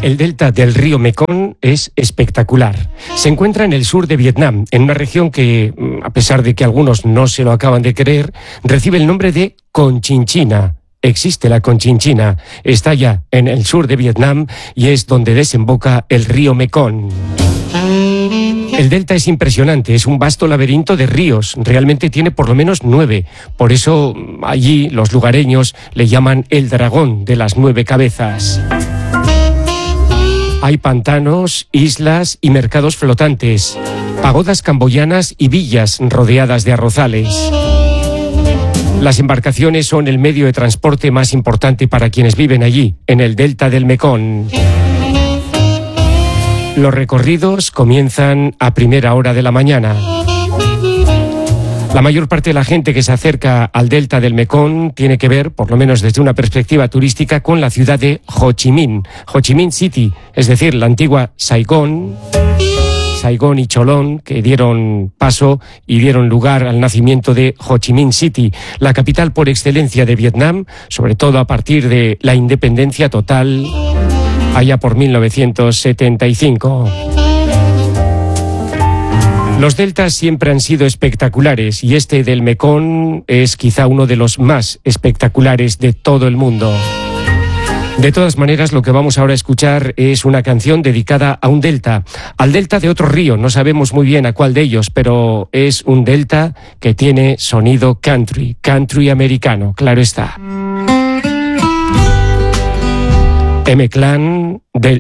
El delta del río Mekong es espectacular. Se encuentra en el sur de Vietnam, en una región que, a pesar de que algunos no se lo acaban de creer, recibe el nombre de Conchinchina. Existe la Conchinchina, está ya en el sur de Vietnam y es donde desemboca el río Mekong. El delta es impresionante, es un vasto laberinto de ríos, realmente tiene por lo menos 9, por eso allí los lugareños le llaman el dragón de las 9 cabezas. Hay pantanos, islas y mercados flotantes, pagodas camboyanas y villas rodeadas de arrozales. Las embarcaciones son el medio de transporte más importante para quienes viven allí, en el delta del Mekong. Los recorridos comienzan a primera hora de la mañana. La mayor parte de la gente que se acerca al delta del Mekong tiene que ver, por lo menos desde una perspectiva turística, con la ciudad de Ho Chi Minh City, es decir, la antigua Saigón y Cholón, que dieron paso y dieron lugar al nacimiento de Ho Chi Minh City, la capital por excelencia de Vietnam, sobre todo a partir de la independencia total allá por 1975. Los deltas siempre han sido espectaculares y este del Mekong es quizá uno de los más espectaculares de todo el mundo. De todas maneras, lo que vamos ahora a escuchar es una canción dedicada a un delta, al delta de otro río, no sabemos muy bien a cuál de ellos, pero es un delta que tiene sonido country americano, claro está. M-Clan del